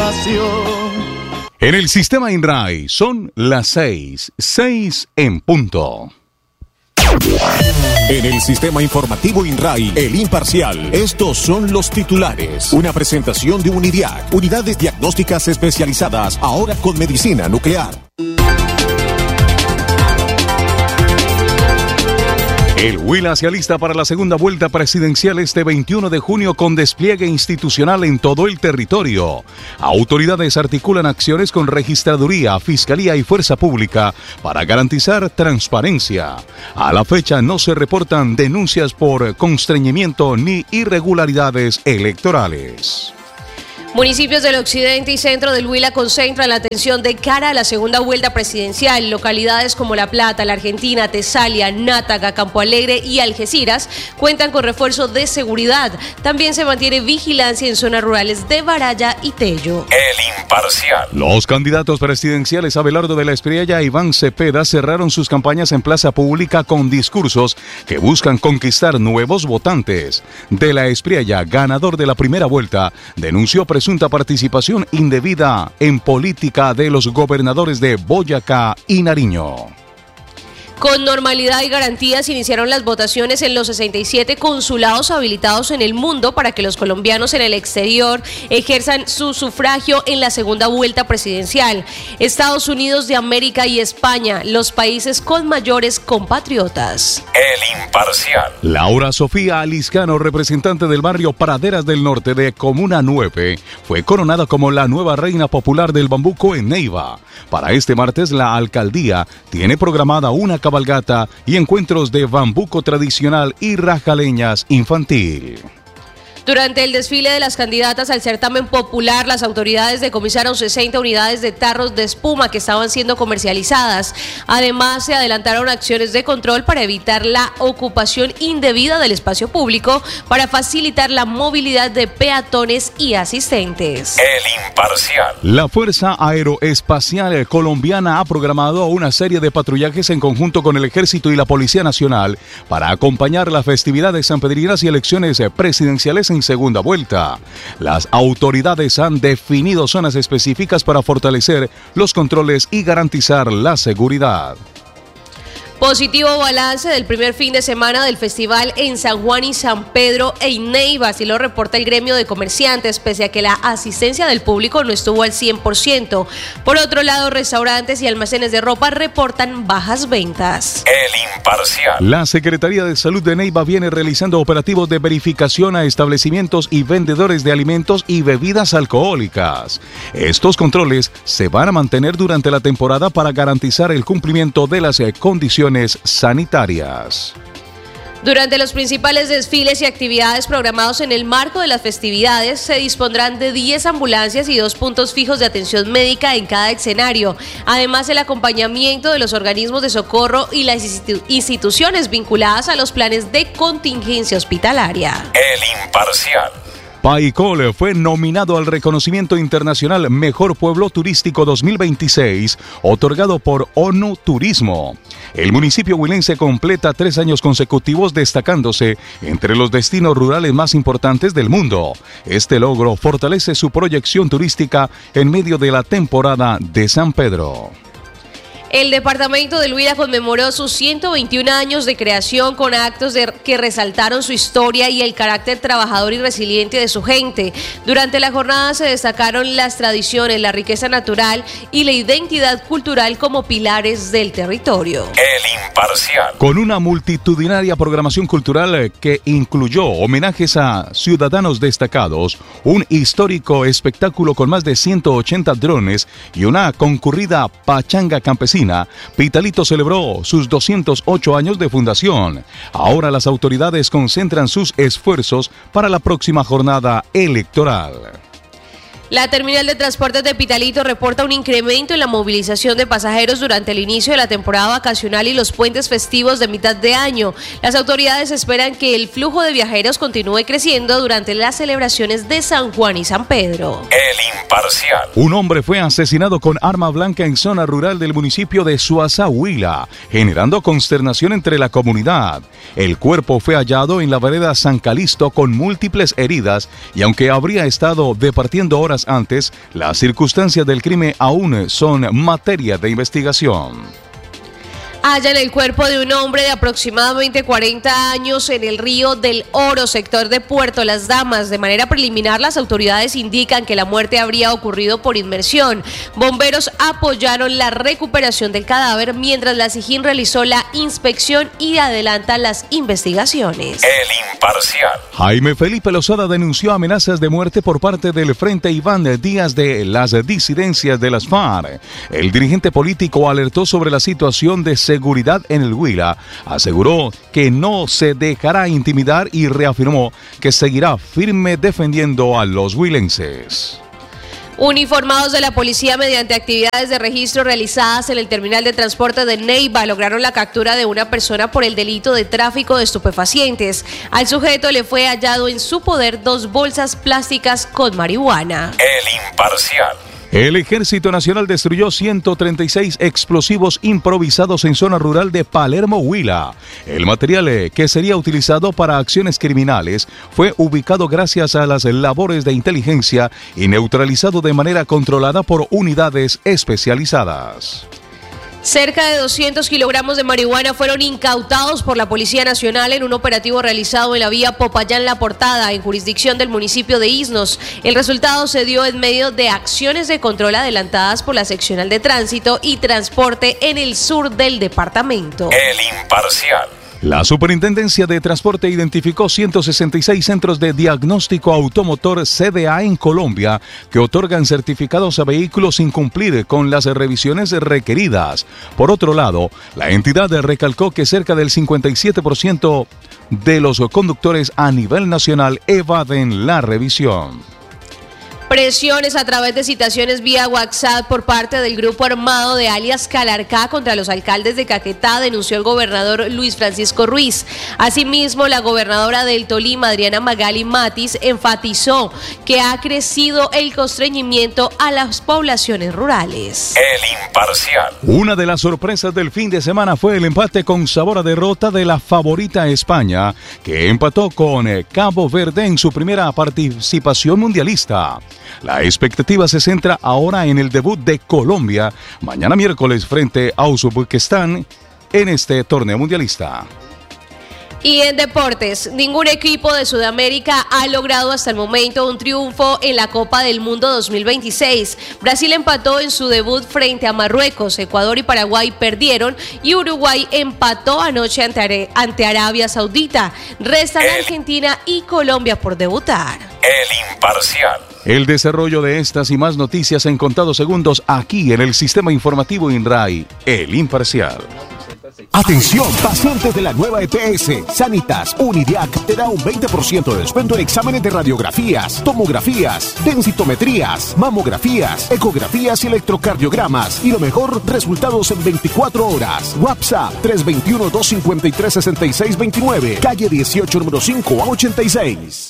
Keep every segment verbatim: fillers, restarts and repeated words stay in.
pasión. En el sistema INRAI son las seis, seis en punto. En el sistema informativo INRAI, El Imparcial, estos son los titulares. Una presentación de Unidiac, unidades diagnósticas especializadas, ahora con medicina nuclear. El Huila se alista para la segunda vuelta presidencial este veintiuno de junio con despliegue institucional en todo el territorio. Autoridades articulan acciones con registraduría, fiscalía y fuerza pública para garantizar transparencia. A la fecha no se reportan denuncias por constreñimiento ni irregularidades electorales. Municipios del occidente y centro del Huila concentran la atención de cara a la segunda vuelta presidencial. Localidades como La Plata, La Argentina, Tesalia, Nátaga, Campo Alegre y Algeciras cuentan con refuerzo de seguridad. También se mantiene vigilancia en zonas rurales de Baraya y Tello. El Imparcial. Los candidatos presidenciales Abelardo de la Espriella e Iván Cepeda cerraron sus campañas en plaza pública con discursos que buscan conquistar nuevos votantes. De la Espriella, ganador de la primera vuelta, denunció presunción presunta participación indebida en política de los gobernadores de Boyacá y Nariño. Con normalidad y garantías iniciaron las votaciones en los sesenta y siete consulados habilitados en el mundo para que los colombianos en el exterior ejerzan su sufragio en la segunda vuelta presidencial. Estados Unidos de América y España, los países con mayores compatriotas. El Imparcial. Laura Sofía Aliscano, representante del barrio Praderas del Norte de Comuna nueve, fue coronada como la nueva reina popular del bambuco en Neiva. Para este martes, la alcaldía tiene programada una cabalgata y encuentros de bambuco tradicional y rajaleñas infantil. Durante el desfile de las candidatas al certamen popular, las autoridades decomisaron sesenta unidades de tarros de espuma que estaban siendo comercializadas. Además, se adelantaron acciones de control para evitar la ocupación indebida del espacio público, para facilitar la movilidad de peatones y asistentes. El Imparcial. La Fuerza Aeroespacial Colombiana ha programado una serie de patrullajes en conjunto con el Ejército y la Policía Nacional para acompañar las festividades sanpedrinas y elecciones presidenciales en segunda vuelta. Las autoridades han definido zonas específicas para fortalecer los controles y garantizar la seguridad. Positivo balance del primer fin de semana del festival en San Juan y San Pedro e Neiva, así lo reporta el gremio de comerciantes, pese a que la asistencia del público no estuvo al cien por ciento. Por otro lado, restaurantes y almacenes de ropa reportan bajas ventas. El Imparcial. La Secretaría de Salud de Neiva viene realizando operativos de verificación a establecimientos y vendedores de alimentos y bebidas alcohólicas. Estos controles se van a mantener durante la temporada para garantizar el cumplimiento de las condiciones sanitarias. Durante los principales desfiles y actividades programados en el marco de las festividades, se dispondrán de diez ambulancias y dos puntos fijos de atención médica en cada escenario. Además, el acompañamiento de los organismos de socorro y las institu- instituciones vinculadas a los planes de contingencia hospitalaria. El Imparcial. Paicol fue nominado al reconocimiento internacional Mejor Pueblo Turístico dos mil veintiséis, otorgado por ONU Turismo. El municipio huilense completa tres años consecutivos destacándose entre los destinos rurales más importantes del mundo. Este logro fortalece su proyección turística en medio de la temporada de San Pedro. El departamento del Huila conmemoró sus ciento veintiún años de creación con actos de, que resaltaron su historia y el carácter trabajador y resiliente de su gente. Durante la jornada se destacaron las tradiciones, la riqueza natural y la identidad cultural como pilares del territorio. El Imparcial. Con una multitudinaria programación cultural que incluyó homenajes a ciudadanos destacados, un histórico espectáculo con más de ciento ochenta drones y una concurrida pachanga campesina, Pitalito celebró sus doscientos ocho años de fundación. Ahora las autoridades concentran sus esfuerzos para la próxima jornada electoral. La terminal de transportes de Pitalito reporta un incremento en la movilización de pasajeros durante el inicio de la temporada vacacional y los puentes festivos de mitad de año. Las autoridades esperan que el flujo de viajeros continúe creciendo durante las celebraciones de San Juan y San Pedro. El Imparcial. Un hombre fue asesinado con arma blanca en zona rural del municipio de Suaza, Huila, generando consternación entre la comunidad. El cuerpo fue hallado en la vereda San Calisto con múltiples heridas y aunque habría estado departiendo horas días antes, las circunstancias del crimen aún son materia de investigación. Hallan el cuerpo de un hombre de aproximadamente cuarenta años en el río del Oro, sector de Puerto Las Damas. De manera preliminar, las autoridades indican que la muerte habría ocurrido por inmersión. Bomberos apoyaron la recuperación del cadáver mientras la SIJIN realizó la inspección y adelanta las investigaciones. El Imparcial. Jaime Felipe Lozada denunció amenazas de muerte por parte del Frente Iván Díaz de las disidencias de las FARC. El dirigente político alertó sobre la situación de seguridad en el Huila, aseguró que no se dejará intimidar y reafirmó que seguirá firme defendiendo a los huilenses. Uniformados de la policía mediante actividades de registro realizadas en el terminal de transporte de Neiva lograron la captura de una persona por el delito de tráfico de estupefacientes. Al sujeto le fue hallado en su poder dos bolsas plásticas con marihuana. El Imparcial. El Ejército Nacional destruyó ciento treinta y seis explosivos improvisados en zona rural de Palermo, Huila. El material que sería utilizado para acciones criminales fue ubicado gracias a las labores de inteligencia y neutralizado de manera controlada por unidades especializadas. Cerca de doscientos kilogramos de marihuana fueron incautados por la Policía Nacional en un operativo realizado en la vía Popayán-La Portada, en jurisdicción del municipio de Isnos. El resultado se dio en medio de acciones de control adelantadas por la Seccional de Tránsito y Transporte en el sur del departamento. El Imparcial. La Superintendencia de Transporte identificó ciento sesenta y seis centros de diagnóstico automotor C D A en Colombia que otorgan certificados a vehículos sin cumplir con las revisiones requeridas. Por otro lado, la entidad recalcó que cerca del cincuenta y siete por ciento de los conductores a nivel nacional evaden la revisión. Presiones a través de citaciones vía WhatsApp por parte del grupo armado de alias Calarcá contra los alcaldes de Caquetá, denunció el gobernador Luis Francisco Ruiz. Asimismo, la gobernadora del Tolima, Adriana Magali Matis, enfatizó que ha crecido el constreñimiento a las poblaciones rurales. El Imparcial. Una de las sorpresas del fin de semana fue el empate con sabor a derrota de la favorita España, que empató con Cabo Verde en su primera participación mundialista. La expectativa se centra ahora en el debut de Colombia mañana miércoles frente a Uzbekistán en este torneo mundialista. Y en deportes, ningún equipo de Sudamérica ha logrado hasta el momento un triunfo en la Copa del Mundo dos mil veintiséis. Brasil empató en su debut frente a Marruecos, Ecuador y Paraguay perdieron y Uruguay empató anoche ante, ante Arabia Saudita. Restan el... Argentina y Colombia por debutar. El Imparcial. El desarrollo de estas y más noticias en contados segundos aquí en el Sistema Informativo INRAI, El Imparcial. Atención, pacientes de la nueva E P S, Sanitas, Unidiac te da un veinte por ciento de descuento en exámenes de radiografías, tomografías, densitometrías, mamografías, ecografías y electrocardiogramas. Y lo mejor, resultados en veinticuatro horas. WhatsApp tres dos uno, dos cinco tres, seis seis dos nueve, calle dieciocho, número cinco a ochenta y seis.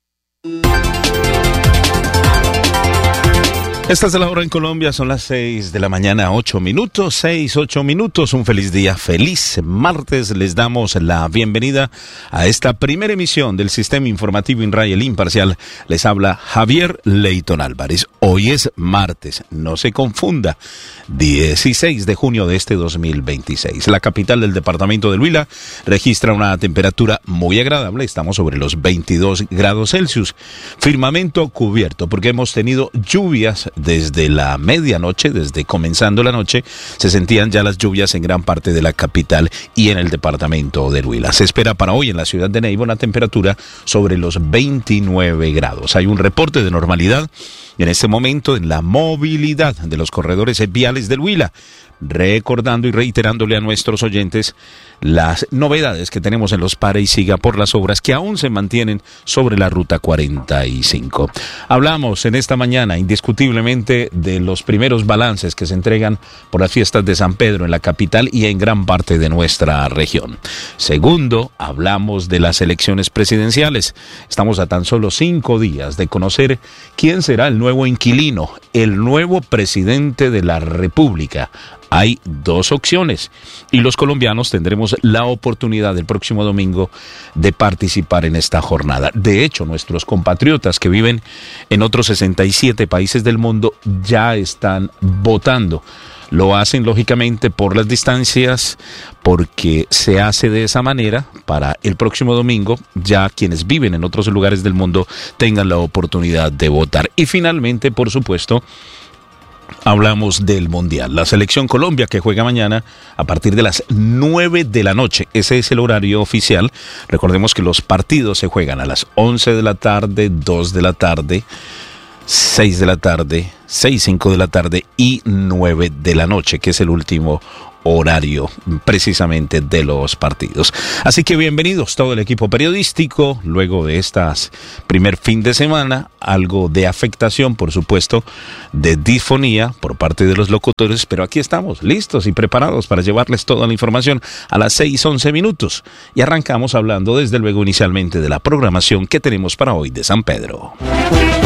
Estas de la hora en Colombia son las seis de la mañana, ocho minutos, seis, ocho minutos. Un feliz día, feliz martes. Les damos la bienvenida a esta primera emisión del Sistema Informativo INRAI, El Imparcial. Les habla Javier Leyton Álvarez. Hoy es martes, no se confunda, dieciséis de junio de este dos mil veintiséis. La capital del departamento del Huila registra una temperatura muy agradable. Estamos sobre los veintidós grados Celsius. Firmamento cubierto porque hemos tenido lluvias desde la medianoche, desde comenzando la noche, se sentían ya las lluvias en gran parte de la capital y en el departamento del Huila. Se espera para hoy en la ciudad de Neiva una temperatura sobre los veintinueve grados. Hay un reporte de normalidad en este momento en la movilidad de los corredores viales del Huila, recordando y reiterándole a nuestros oyentes las novedades que tenemos en los pare y siga por las obras que aún se mantienen sobre la ruta cuarenta y cinco. Hablamos en esta mañana indiscutiblemente de los primeros balances que se entregan por las fiestas de San Pedro en la capital y en gran parte de nuestra región. Segundo, hablamos de las elecciones presidenciales. Estamos a tan solo cinco días de conocer quién será el nuevo inquilino, el nuevo presidente de la República. Hay dos opciones y los colombianos tendremos la oportunidad el próximo domingo de participar en esta jornada. De hecho, nuestros compatriotas que viven en otros sesenta y siete países del mundo ya están votando. Lo hacen lógicamente por las distancias, porque se hace de esa manera para el próximo domingo ya quienes viven en otros lugares del mundo tengan la oportunidad de votar. Y finalmente, por supuesto, hablamos del Mundial. La selección Colombia que juega mañana a partir de las nueve de la noche. Ese es el horario oficial. Recordemos que los partidos se juegan a las once de la tarde, dos de la tarde, seis de la tarde, seis, cinco de la tarde y nueve de la noche, que es el último horario precisamente de los partidos. Así que bienvenidos todo el equipo periodístico, luego de estas primer fin de semana, algo de afectación, por supuesto, de disfonía por parte de los locutores, pero aquí estamos, listos y preparados para llevarles toda la información a las seis once minutos. Y arrancamos hablando desde luego inicialmente de la programación que tenemos para hoy de San Pedro.